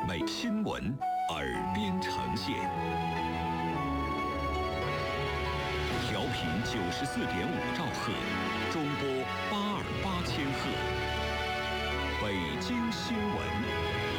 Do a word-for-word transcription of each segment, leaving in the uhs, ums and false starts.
每新闻耳边呈现，调频九十四点五兆赫，中波八二八千赫。北京新闻。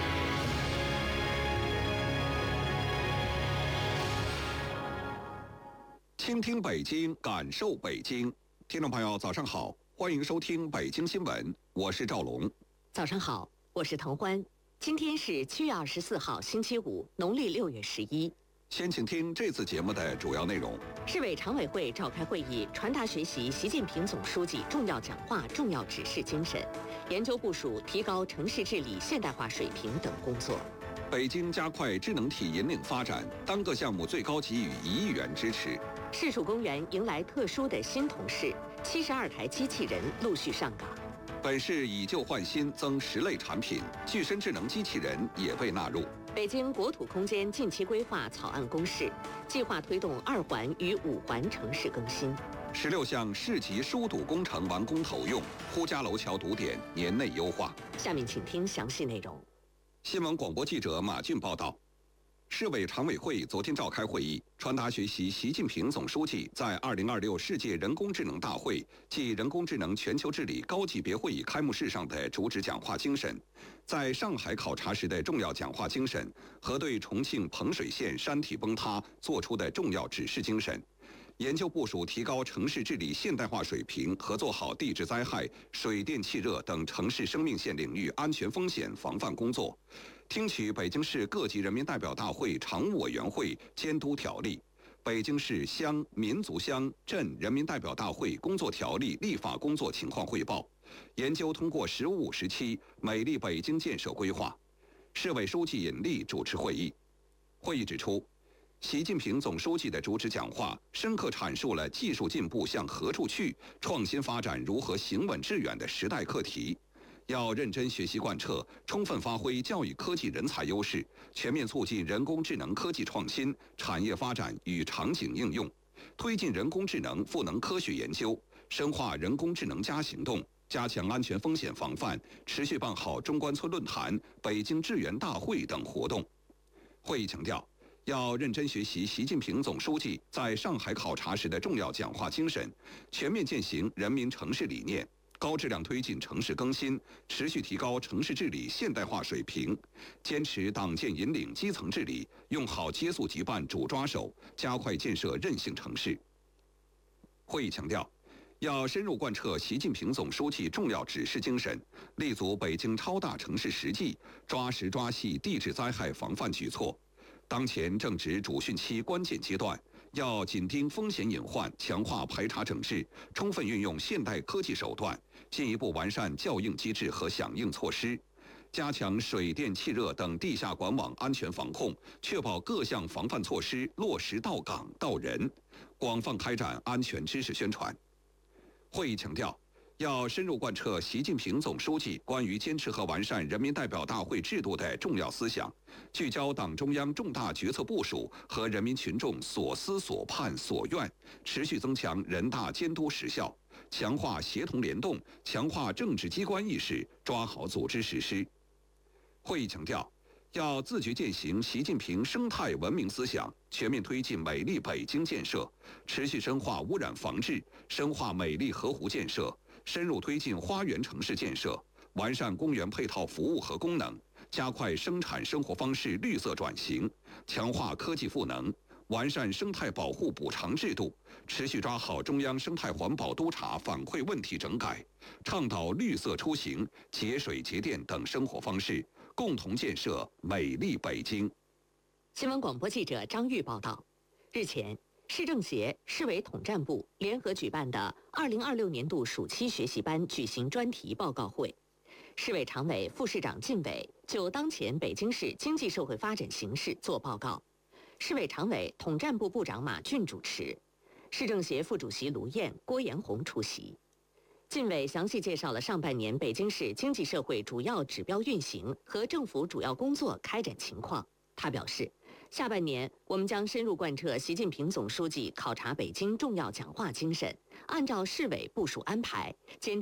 倾听北京，感受北京。听众朋友，早上好，欢迎收听北京新闻，我是赵龙。 早上好，我是滕欢。今天是七月二十四号，星期五，农历六月十一。 先请听这次节目的主要内容。 市委常委会召开会议，传达学习习近平总书记重要讲话、重要指示精神，研究部署提高城市治理现代化水平等工作。 北京加快智能体引领发展，单个项目最高给予一亿元支持。 市属公园迎来特殊的新同事，七十二台机器人陆续上岗。 本市以旧换新增十类产品，具身智能机器人也被纳入。 北京国土空间近期规划草案公示，计划推动二环与五环城市更新。 十六项市级疏堵工程完工投用，呼家楼桥堵点年内优化。 下面请听详细内容。 新闻广播记者马俊报道。市委常委会昨天召开会议，传达学习习近平总书记在二零二六世界人工智能大会暨人工智能全球治理高级别会议开幕式上的主旨讲话精神，在上海考察时的重要讲话精神和对重庆彭水县山体崩塌作出的重要指示精神，研究部署提高城市治理现代化水平和做好地质灾害、水电气热等城市生命线领域安全风险防范工作，听取北京市各级人民代表大会常务委员会监督条例、北京市乡民族乡镇人民代表大会工作条例立法工作情况汇报，研究通过“十五”时期美丽北京建设规划。市委书记尹力主持会议。会议指出，习近平总书记的主旨讲话深刻阐述了技术进步向何处去、创新发展如何行稳致远的时代课题。要认真学习贯彻，充分发挥教育科技人才优势，全面促进人工智能科技创新、产业发展与场景应用，推进人工智能赋能科学研究，深化人工智能加行动，加强安全风险防范，持续办好中关村论坛、北京智源大会等活动。会议强调，要认真学习习近平总书记在上海考察时的重要讲话精神，全面践行人民城市理念，高质量推进城市更新，持续提高城市治理现代化水平，坚持党建引领基层治理，用好接速急办主抓手，加快建设韧性城市。会议强调，要深入贯彻习近平总书记重要指示精神，立足北京超大城市实际，抓实抓细地质灾害防范举措。当前正值主汛期关键阶段，要紧盯风险隐患，强化排查整治，充分运用现代科技手段，进一步完善校应机制和响应措施，加强水电气热等地下管网安全防控，确保各项防范措施落实到岗到人，广泛开展安全知识宣传。会议强调，要深入贯彻习近平总书记关于坚持和完善人民代表大会制度的重要思想，聚焦党中央重大决策部署和人民群众所思所盼所愿，持续增强人大监督实效，强化协同联动，强化政治机关意识，抓好组织实施。会议强调，要自觉践行习近平生态文明思想，全面推进美丽北京建设，持续深化污染防治，深化美丽河湖建设，深入推进花园城市建设，完善公园配套服务和功能，加快生产生活方式绿色转型，强化科技赋能，完善生态保护补偿制度，持续抓好中央生态环保督察反馈问题整改，倡导绿色出行、节水节电等生活方式，共同建设美丽北京。 新闻广播记者张玉报道，日前，市政协、市委统战部联合举办的二零二六年度暑期学习班举行专题报告会。市委常委、副市长靳伟就当前北京市经济社会发展形势作报告，市委常委、统战部部长马俊主持，市政协副主席卢燕、郭延红出席。靳伟详细介绍了上半年北京市经济社会主要指标运行和政府主要工作开展情况。他表示，下半年我们将深入贯彻习近平总书记考察北京重要讲话精神，按照市委部署安排，坚